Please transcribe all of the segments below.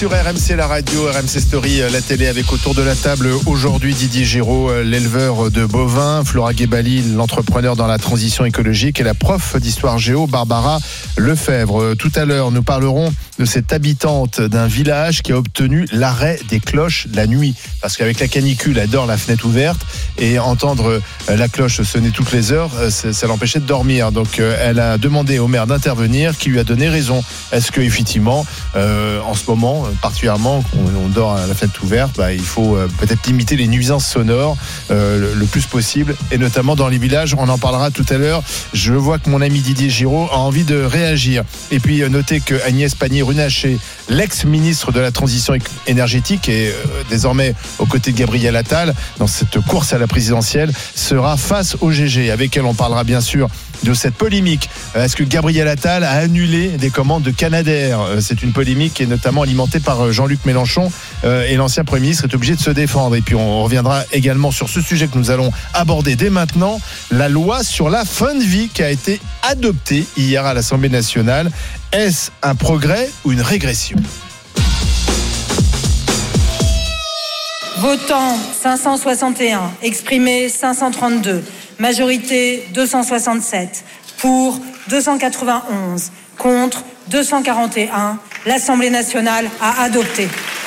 Sur RMC, la radio, RMC Story, la télé, avec autour de la table aujourd'hui Didier Giraud, l'éleveur de bovins, Flora Gebali, l'entrepreneur dans la transition écologique, et la prof d'histoire géo, Barbara Lefebvre. Tout à l'heure, nous parlerons de cette habitante d'un village qui a obtenu l'arrêt des cloches la nuit. Parce qu'avec la canicule, elle dort la fenêtre ouverte, et entendre la cloche sonner toutes les heures, ça l'empêchait de dormir. Donc elle a demandé au maire d'intervenir, qui lui a donné raison. Est-ce que effectivement, en ce moment, particulièrement, on dort à la fenêtre ouverte, il faut peut-être limiter les nuisances sonores le plus possible, et notamment dans les villages. On en parlera tout à l'heure. Je vois que mon ami Didier Giraud a envie de réagir. Et puis notez que Agnès Pannier-Runacher, l'ex-ministre de la transition énergétique, et désormais aux côtés de Gabriel Attal dans cette course à la présidentielle, sera face au GG. Avec elle, on parlera bien sûr de cette polémique. Est-ce que Gabriel Attal a annulé des commandes de Canadair ? C'est une polémique qui est notamment alimentée par Jean-Luc Mélenchon, et l'ancien Premier ministre est obligé de se défendre. Et puis on reviendra également sur ce sujet que nous allons aborder dès maintenant, la loi sur la fin de vie qui a été adoptée hier à l'Assemblée nationale. Est-ce un progrès ou une régression ? Votant 561, exprimé 532, majorité 267, pour 291, contre 241, l'Assemblée nationale a adopté.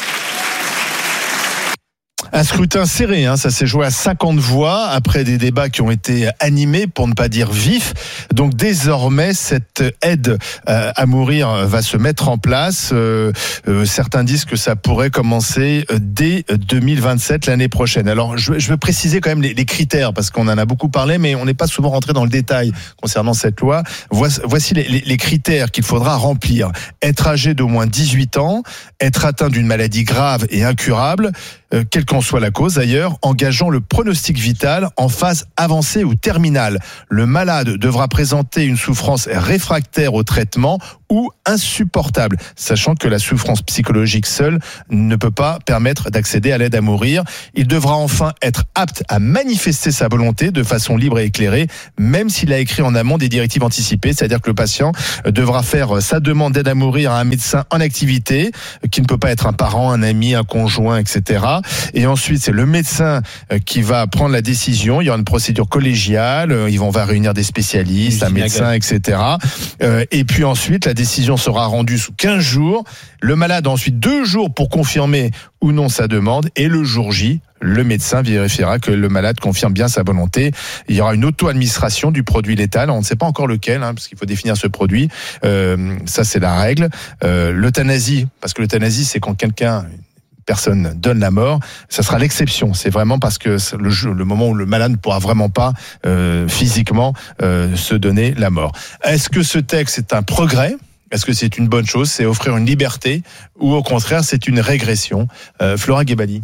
Un scrutin serré, ça s'est joué à 50 voix après des débats qui ont été animés, pour ne pas dire vifs. Donc désormais, cette aide à mourir va se mettre en place. Certains disent que ça pourrait commencer dès 2027, l'année prochaine. Alors je veux préciser quand même les critères, parce qu'on en a beaucoup parlé, mais on n'est pas souvent rentré dans le détail concernant cette loi. Voici les critères qu'il faudra remplir. Être âgé d'au moins 18 ans, être atteint d'une maladie grave et incurable, quelle qu'en soit la cause d'ailleurs, engageant le pronostic vital en phase avancée ou terminale. Le malade devra présenter une souffrance réfractaire au traitement ou insupportable, sachant que la souffrance psychologique seule ne peut pas permettre d'accéder à l'aide à mourir. Il devra enfin être apte à manifester sa volonté de façon libre et éclairée, même s'il a écrit en amont des directives anticipées, c'est-à-dire que le patient devra faire sa demande d'aide à mourir à un médecin en activité, qui ne peut pas être un parent, un ami, un conjoint, etc. Et ensuite, c'est le médecin qui va prendre la décision. Il y aura une procédure collégiale, on va réunir des spécialistes, un médecin, etc. Et puis ensuite, la décision sera rendue sous 15 jours. Le malade a ensuite 2 jours pour confirmer ou non sa demande, et le jour J, le médecin vérifiera que le malade confirme bien sa volonté. Il y aura une auto-administration du produit létal. On ne sait pas encore lequel, parce qu'il faut définir ce produit. Ça, c'est la règle. L'euthanasie, parce que l'euthanasie, c'est quand personne donne la mort, ça sera l'exception. C'est vraiment parce que le moment où le malade ne pourra vraiment pas physiquement se donner la mort. Est-ce que ce texte est un progrès ? Est-ce que c'est une bonne chose ? C'est offrir une liberté, ou au contraire c'est une régression ? Flora Gebali.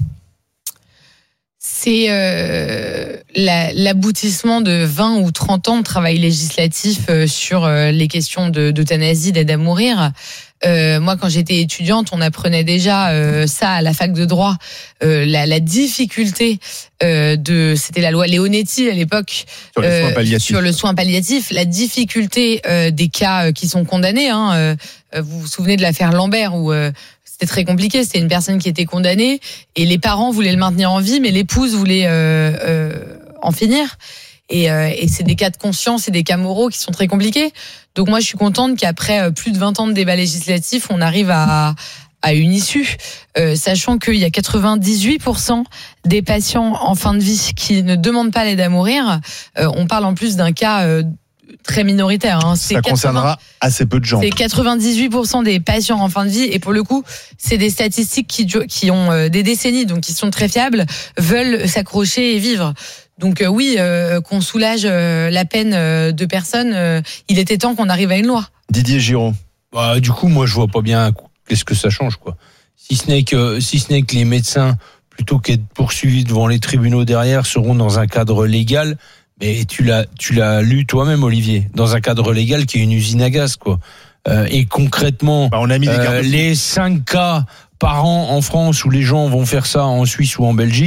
C'est l'aboutissement de 20 ou 30 ans de travail législatif sur les questions d'euthanasie, d'aide à mourir. Moi, quand j'étais étudiante, on apprenait déjà ça à la fac de droit. La difficulté c'était la loi Leonetti à l'époque sur le soin palliatif. La difficulté des cas qui sont condamnés. Vous vous souvenez de l'affaire Lambert où c'était très compliqué. C'était une personne qui était condamnée et les parents voulaient le maintenir en vie, mais l'épouse voulait en finir. Et c'est des cas de conscience et des cas moraux qui sont très compliqués. Donc moi, je suis contente qu'après plus de 20 ans de débat législatif, on arrive à une issue, sachant qu'il y a 98% des patients en fin de vie qui ne demandent pas l'aide à mourir. On parle en plus d'un cas très minoritaire. Ça concernera assez peu de gens. C'est 98% des patients en fin de vie, et pour le coup, c'est des statistiques qui ont des décennies, donc qui sont très fiables, veulent s'accrocher et vivre. Donc oui, qu'on soulage la peine de personnes, il était temps qu'on arrive à une loi. Didier Giraud. Du coup, moi, je vois pas bien qu'est-ce que ça change, quoi. Si ce n'est que les médecins, plutôt qu'être poursuivis devant les tribunaux derrière, seront dans un cadre légal. Mais tu l'as lu toi-même, Olivier, dans un cadre légal qui est une usine à gaz, quoi. Et concrètement, on a mis les 5 cas par an en France où les gens vont faire ça en Suisse ou en Belgique,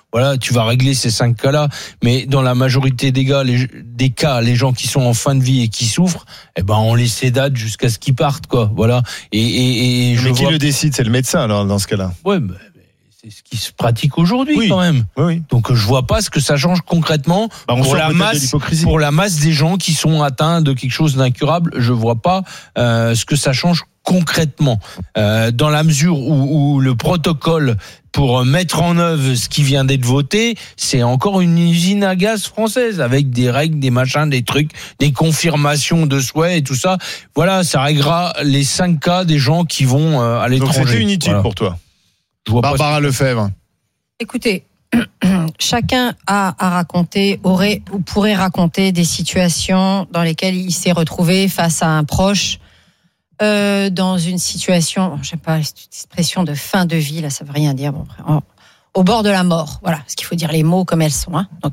voilà, tu vas régler ces 5 cas-là. Mais dans la majorité des cas, les gens qui sont en fin de vie et qui souffrent, eh ben, on les sédate jusqu'à ce qu'ils partent, quoi. Voilà. Mais qui le décide? C'est le médecin, alors, dans ce cas-là. Ouais, c'est ce qui se pratique aujourd'hui, quand même. Oui. Donc, je vois pas ce que ça change concrètement pour la masse des gens qui sont atteints de quelque chose d'incurable. Je vois pas ce que ça change concrètement, dans la mesure où le protocole pour mettre en œuvre ce qui vient d'être voté, c'est encore une usine à gaz française avec des règles, des machins, des trucs, des confirmations de souhaits et tout ça. Voilà, ça réglera les 5 cas des gens qui vont à l'étranger. Donc c'était inutile pour toi. Barbara Lefebvre. Écoutez, chacun a raconté, aurait ou pourrait raconter des situations dans lesquelles il s'est retrouvé face à un proche dans une situation, je sais pas, cette expression de fin de vie, là, ça veut rien dire. Bon, au bord de la mort, voilà, parce qu'il faut dire les mots comme elles sont. Hein. Donc,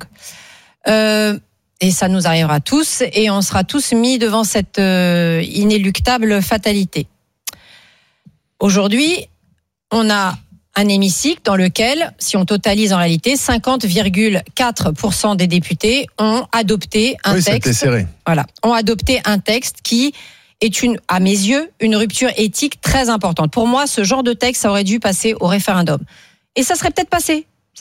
et ça nous arrivera tous, et on sera tous mis devant cette inéluctable fatalité. Aujourd'hui, on a un hémicycle dans lequel, si on totalise en réalité, 50,4% des députés ont adopté un texte. C'était serré. Voilà, ont adopté un texte qui est à mes yeux, une rupture éthique très importante. Pour moi, ce genre de texte, ça aurait dû passer au référendum. Et ça serait peut-être passé.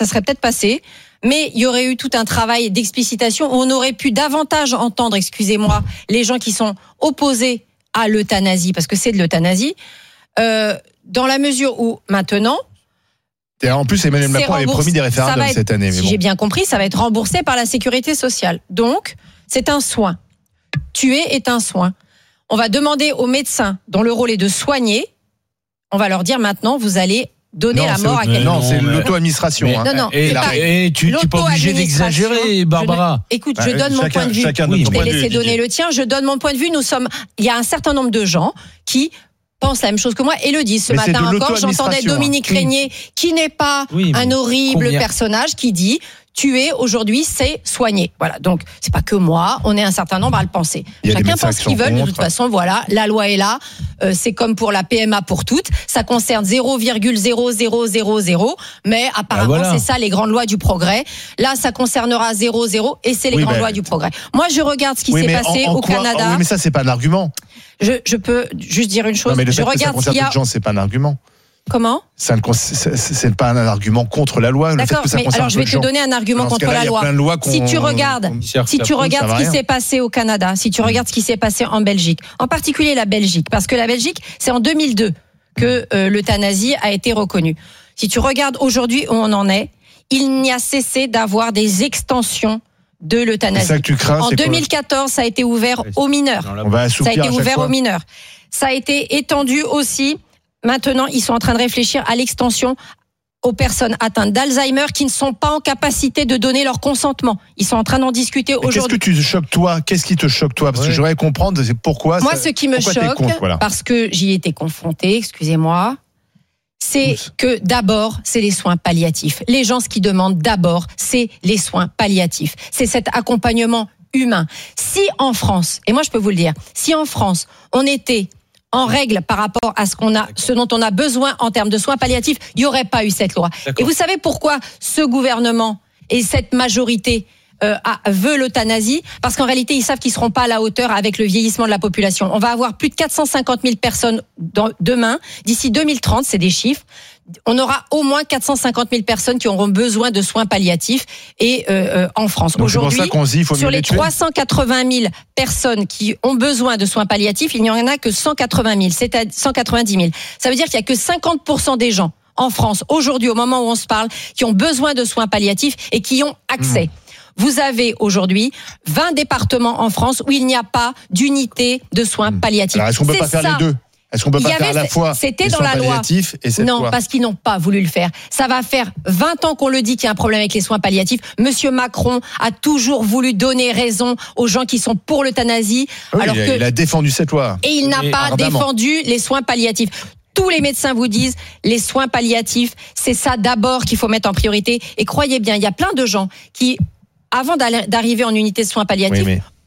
Mais il y aurait eu tout un travail d'explicitation où on aurait pu davantage entendre, excusez-moi, les gens qui sont opposés à l'euthanasie, parce que c'est de l'euthanasie, dans la mesure où maintenant... Et en plus, Emmanuel Macron avait promis des référendums cette année. Si j'ai bien compris, ça va être remboursé par la sécurité sociale. Donc, c'est un soin. Tuer est un soin. On va demander aux médecins, dont le rôle est de soigner, on va leur dire maintenant, vous allez donner la mort à quelqu'un. Non, c'est l'auto-administration. Non. Et tu n'es pas obligé d'exagérer, Barbara. Écoute, je donne mon point de vue. Je vais laisser donner le tien. Je donne mon point de vue. Il y a un certain nombre de gens qui pensent la même chose que moi et le disent. Ce matin encore, j'entendais Dominique Régnier, qui n'est pas un horrible personnage, qui dit... Tuer aujourd'hui, c'est soigner. Voilà. Donc, c'est pas que moi. On est un certain nombre à le penser. Chacun pense ce qu'il veut. De toute façon, voilà. La loi est là. C'est comme pour la PMA pour toutes. Ça concerne 0,0000. Mais apparemment, c'est ça les grandes lois du progrès. Là, ça concernera 0,0 et c'est les grandes lois du progrès. Moi, je regarde ce qui s'est passé au Canada. Oui, mais ça, c'est pas un argument. Je peux juste dire une chose. Non, mais le fait je regarde que ça concerne d'autres gens, c'est pas un argument. Comment ? C'est pas un argument contre la loi. D'accord, mais alors je vais te donner un argument contre la loi. Si tu regardes ce qui s'est passé au Canada, si tu regardes ce qui s'est passé en Belgique, en particulier la Belgique, parce que la Belgique, c'est en 2002 que l'euthanasie a été reconnue. Si tu regardes aujourd'hui où on en est, il n'y a cessé d'avoir des extensions de l'euthanasie. C'est ça que tu crains, en 2014, ça a été ouvert aux mineurs. Ça a été ouvert aux mineurs. Ça a été étendu aussi. Maintenant, ils sont en train de réfléchir à l'extension aux personnes atteintes d'Alzheimer qui ne sont pas en capacité de donner leur consentement. Ils sont en train d'en discuter aujourd'hui. Qu'est-ce qui te choque toi? Parce que j'aimerais comprendre pourquoi. Moi, ce qui me choque, parce que j'y étais confrontée, excusez-moi, c'est que d'abord, c'est les soins palliatifs. Les gens, ce qu'ils demandent d'abord, c'est les soins palliatifs. C'est cet accompagnement humain. Si en France, et moi je peux vous le dire, si en France, on était en règle par rapport à ce dont on a besoin en termes de soins palliatifs, il n'y aurait pas eu cette loi. D'accord. Et vous savez pourquoi ce gouvernement et cette majorité veut l'euthanasie? Parce qu'en réalité, ils savent qu'ils ne seront pas à la hauteur avec le vieillissement de la population. On va avoir plus de 450 000 personnes demain. D'ici 2030, c'est des chiffres. On aura au moins 450 000 personnes qui auront besoin de soins palliatifs en France. Donc aujourd'hui, sur les 380 000 personnes qui ont besoin de soins palliatifs, il n'y en a que 180 000, c'est-à-dire 190 000. Ça veut dire qu'il n'y a que 50% des gens en France, aujourd'hui, au moment où on se parle, qui ont besoin de soins palliatifs et qui y ont accès. Vous avez aujourd'hui 20 départements en France où il n'y a pas d'unité de soins palliatifs. Alors, est-ce qu'on peut pas faire les deux? Est-ce qu'on peut pas faire à la fois c'était dans la loi et cette loi? Non, parce qu'ils n'ont pas voulu le faire. Ça va faire 20 ans qu'on le dit qu'il y a un problème avec les soins palliatifs. Monsieur Macron a toujours voulu donner raison aux gens qui sont pour l'euthanasie. Oui, il a défendu cette loi. Et il n'a pas défendu les soins palliatifs. Tous les médecins vous disent, les soins palliatifs, c'est ça d'abord qu'il faut mettre en priorité. Et croyez bien, il y a plein de gens qui, avant d'arriver en unité de soins palliatifs,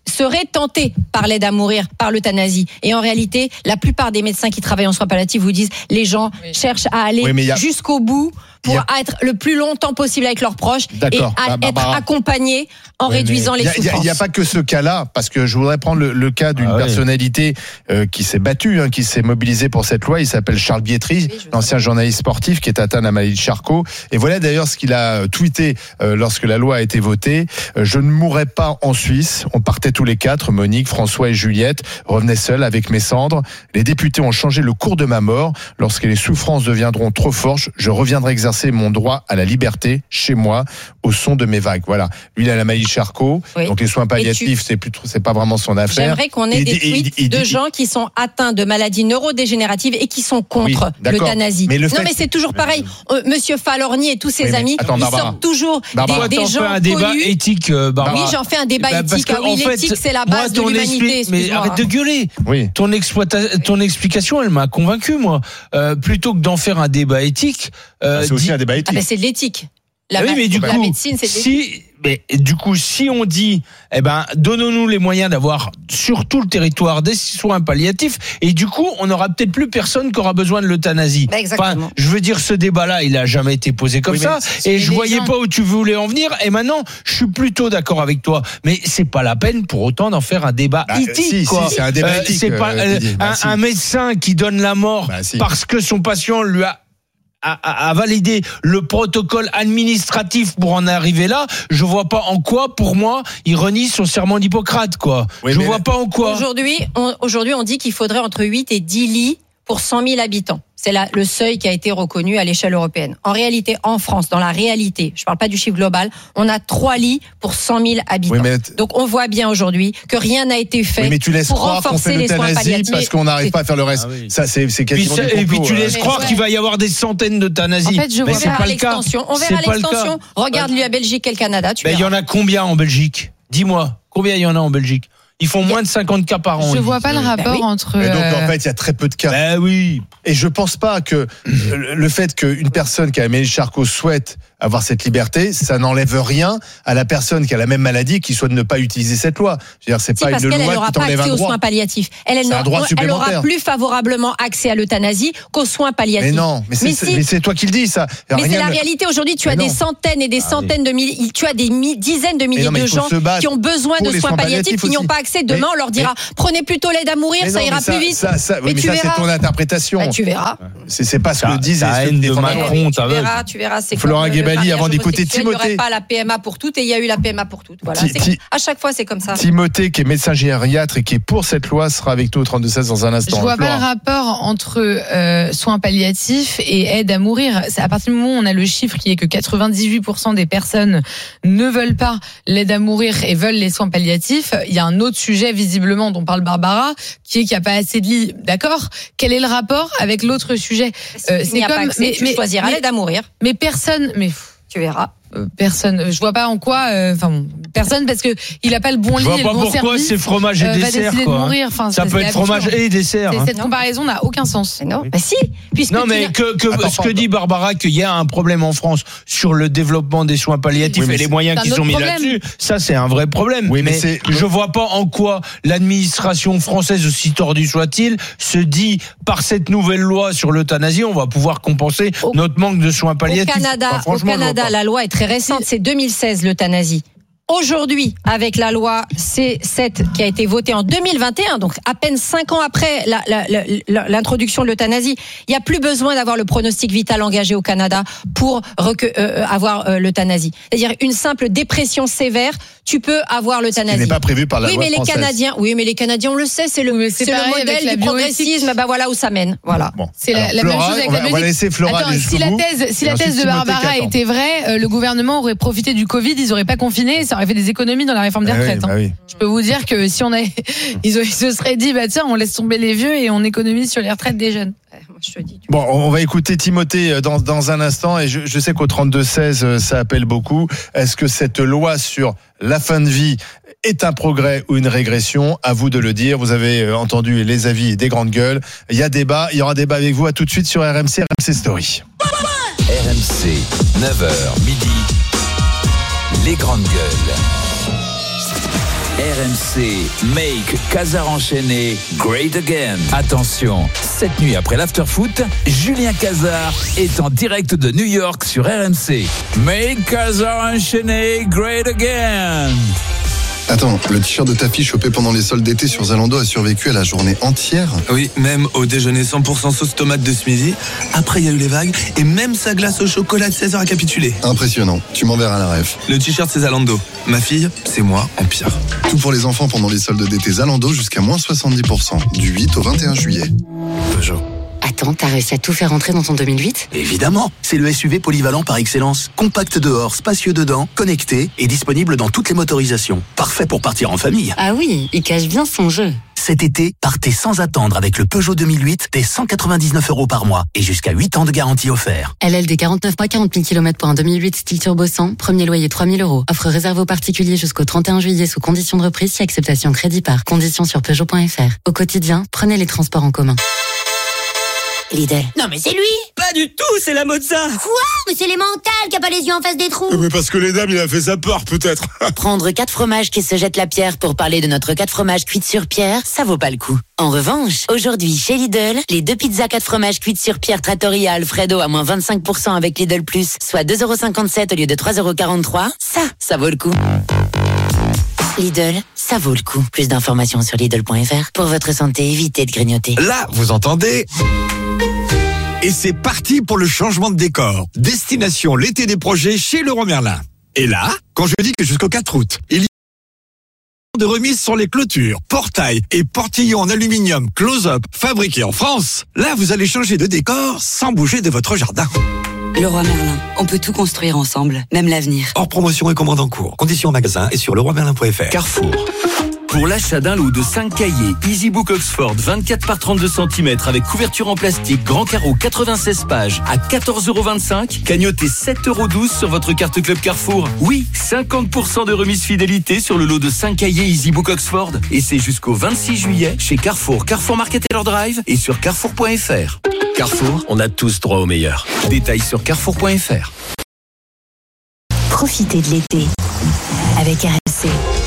seraient tentés par l'aide à mourir, par l'euthanasie. Et en réalité, la plupart des médecins qui travaillent en soins palliatifs vous disent les gens cherchent à aller jusqu'au bout pour être le plus longtemps possible avec leurs proches et à être accompagnés en réduisant les souffrances. Il n'y a pas que ce cas-là, parce que je voudrais prendre le cas d'une personnalité qui s'est battue, qui s'est mobilisée pour cette loi. Il s'appelle Charles Bietri, l'ancien journaliste sportif qui est atteint de la maladie de Charcot. Et voilà d'ailleurs ce qu'il a tweeté lorsque la loi a été votée. Je ne mourrai pas en Suisse. On partait tous les 4, Monique, François et Juliette, revenaient seuls avec mes cendres. Les députés ont changé le cours de ma mort. Lorsque les souffrances deviendront trop fortes, je reviendrai exercer mon droit à la liberté chez moi au son de mes vagues. Voilà. Lui, il a la maladie de Charcot. Donc les soins palliatifs, c'est pas vraiment son affaire. J'aimerais qu'on ait des tweets de gens qui sont atteints de maladies neurodégénératives et qui sont contre l'euthanasie. Mais c'est toujours pareil. Monsieur Falorni et tous ses amis, ils sortent toujours des gens un débat connus. Éthique, Barbara. Oui, j'en fais un débat éthique. L'éthique, c'est la base de l'humanité. Mais arrête de gueuler. Oui. Ton explication, elle m'a convaincu, moi. Plutôt que d'en faire un débat éthique. C'est aussi un débat éthique. C'est de l'éthique. La médecine, c'est de l'éthique. Mais du coup, si on dit, donnons-nous les moyens d'avoir sur tout le territoire des soins palliatifs, et du coup, on n'aura peut-être plus personne qui aura besoin de l'euthanasie. Exactement. Je veux dire, ce débat-là, il a jamais été posé comme ça, et je voyais pas où tu voulais en venir, et maintenant, je suis plutôt d'accord avec toi. Mais c'est pas la peine pour autant d'en faire un débat éthique, quoi. Si, c'est un débat éthique. C'est pas un médecin qui donne la mort parce que son patient lui a validé le protocole administratif pour en arriver là. Je vois pas en quoi, pour moi, il renie son serment d'Hippocrate, quoi. Je vois pas en quoi. Aujourd'hui, on dit qu'il faudrait entre 8 et 10 lits pour 100 000 habitants. C'est le seuil qui a été reconnu à l'échelle européenne. En réalité, en France, dans la réalité, je parle pas du chiffre global, on a 3 lits pour 100 000 habitants. Donc on voit bien aujourd'hui que rien n'a été fait pour renforcer les soins palliatifs. Parce qu'on n'arrive pas à faire le reste. Ça, c'est quasiment des complots. Et puis tu laisses croire qu'il va y avoir des centaines d'euthanasies. En fait, on verra l'extension. On verra l'extension. Regarde la Belgique et le Canada. Il y en a combien en Belgique ? Dis-moi, combien il y en a en Belgique ? Ils font moins de 50 cas par an. Je vois pas le rapport entre. Mais donc en fait, il y a très peu de cas. Oui. Et je pense pas que le fait qu'une personne qui a la maladie de Charcot souhaite avoir cette liberté, ça n'enlève rien à la personne qui a la même maladie qui souhaite ne pas utiliser cette loi. Je veux dire, c'est pas une loi qui t'enlève un droit. Elle n'aura pas accès aux soins palliatifs. Elle aura plus favorablement accès à l'euthanasie qu'aux soins palliatifs. Mais non, mais c'est toi qui le dis, ça. Mais c'est la réalité. Aujourd'hui, tu as des centaines et des centaines de milliers, tu as des dizaines de milliers de gens qui ont besoin de soins palliatifs, qui n'y ont pas accès. Demain, on leur dira, prenez plutôt l'aide à mourir, ça ira plus vite. Mais ça, c'est ton interprétation. Tu verras. C'est pas ce que disent les de Macron. Tu verras. Florent Guébali, avant d'écouter Timothée. Il n'y aurait pas la PMA pour toutes et il y a eu la PMA pour toutes. Voilà. À chaque fois, c'est comme ça. Timothée, qui est médecin gériatre et qui est pour cette loi, sera avec nous au 32-16 dans un instant. Je vois pas le rapport entre soins palliatifs et aide à mourir. C'est à partir du moment où on a le chiffre qui est que 98% des personnes ne veulent pas l'aide à mourir et veulent les soins palliatifs. Il y a un autre sujet visiblement dont parle Barbara, qui est qu'il n'y a pas assez de lits. D'accord ? Quel est le rapport avec l'autre sujet ? C'est comme tu choisiras l'aide à mourir. Mais personne, tu verras. Personne, je vois pas en quoi. Personne parce que il a pas le bon lit. Je vois pas pourquoi c'est fromage et dessert, quoi. Mourir. Ça peut être fromage et dessert. Cette comparaison n'a aucun sens. Non, si. Non, mais ce que dit Barbara, qu'il y a un problème en France sur le développement des soins palliatifs et les moyens qui sont mis là-dessus, ça c'est un vrai problème. Oui, mais je vois pas en quoi l'administration française, aussi tordue soit-il, se dit par cette nouvelle loi sur l'euthanasie, on va pouvoir compenser notre manque de soins palliatifs. Au Canada, la loi est très récente, c'est 2016 l'euthanasie. Aujourd'hui, avec la loi C7 qui a été votée en 2021, donc à peine 5 ans après l'introduction de l'euthanasie, il n'y a plus besoin d'avoir le pronostic vital engagé au Canada pour avoir l'euthanasie. C'est-à-dire une simple dépression sévère, tu peux avoir l'euthanasie. Ce n'est pas prévu par la loi française. Mais les Canadiens, on le sait, c'est le modèle du progressisme. Voilà où ça mène. Voilà. Bon. C'est la même chose avec la Belgique. On va laisser Flora. Attends, si la thèse de Barbara était vraie, le gouvernement aurait profité du Covid, ils n'auraient pas confiné, ça aurait fait des économies dans la réforme des retraites. Je peux vous dire que si ils se seraient dit, tiens, on laisse tomber les vieux et on économise sur les retraites des jeunes. Bon, on va écouter Timothée dans un instant et je sais qu'au 32-16 ça appelle beaucoup. Est-ce que cette loi sur la fin de vie est un progrès ou une régression? À vous de le dire. Vous avez entendu les avis des grandes gueules. Il y a débat, il y aura débat avec vous. À tout de suite sur RMC Story. RMC 9h midi. Les grandes gueules. RMC, make Casar enchaîné great again. Attention, cette nuit après l'after-foot, Julien Cazard est en direct de New York sur RMC. Make Casar enchaîné great again. Attends, le t-shirt de ta fille chopé pendant les soldes d'été sur Zalando a survécu à la journée entière? Oui, même au déjeuner 100% sauce tomate de ce midi. Après, il y a eu les vagues et même sa glace au chocolat de 16h a capitulé. Impressionnant, tu m'enverras la ref. Le t-shirt, c'est Zalando. Ma fille, c'est moi en pire. Tout pour les enfants pendant les soldes d'été Zalando jusqu'à moins 70%, du 8 au 21 juillet. Peugeot. Attends, t'as réussi à tout faire rentrer dans ton 2008 ? Évidemment, c'est le SUV polyvalent par excellence. Compact dehors, spacieux dedans, connecté et disponible dans toutes les motorisations. Parfait pour partir en famille. Ah oui, il cache bien son jeu. Cet été, partez sans attendre avec le Peugeot 2008 dès 199 € par mois et jusqu'à 8 ans de garantie offert. LLD 49 mois, 40 000 km pour un 2008 style turbo 100, premier loyer 3 000 €. Offre réservée aux particuliers jusqu'au 31 juillet sous condition de reprise si acceptation crédit par. Conditions sur Peugeot.fr. Au quotidien, prenez les transports en commun. Lidl. Non mais c'est lui! Pas du tout, c'est la Mozza. Quoi? Mais c'est les mentales qui a pas les yeux en face des trous. Mais parce que les dames, il a fait sa peur peut-être. Prendre 4 fromages qui se jettent la pierre pour parler de notre 4 fromages cuites sur pierre, ça vaut pas le coup. En revanche, aujourd'hui chez Lidl, les 2 pizzas 4 fromages cuites sur pierre Trattoria Alfredo à moins 25% avec Lidl Plus, soit 2,57 € au lieu de 3,43 €, ça vaut le coup. Lidl, ça vaut le coup. Plus d'informations sur Lidl.fr. Pour votre santé, évitez de grignoter. Là, vous entendez ? Et c'est parti pour le changement de décor. Destination l'été des projets chez Leroy Merlin. Et là, quand je dis que jusqu'au 4 août, il y a de remises sur les clôtures, portails et portillons en aluminium close-up fabriqués en France, là vous allez changer de décor sans bouger de votre jardin. Leroy Merlin, on peut tout construire ensemble, même l'avenir. Hors promotion et commande en cours. Conditions en magasin et sur leroymerlin.fr. Carrefour. Pour l'achat d'un lot de 5 cahiers EasyBook Oxford 24 par 32 cm avec couverture en plastique, grand carreau 96 pages à 14,25 €, cagnotez 7,12 € sur votre carte Club Carrefour. Oui, 50% de remise fidélité sur le lot de 5 cahiers EasyBook Oxford. Et c'est jusqu'au 26 juillet chez Carrefour, Carrefour Market Taylor Drive et sur Carrefour.fr. Carrefour, on a tous droit au meilleur. Détails sur Carrefour.fr. Profitez de l'été avec RMC.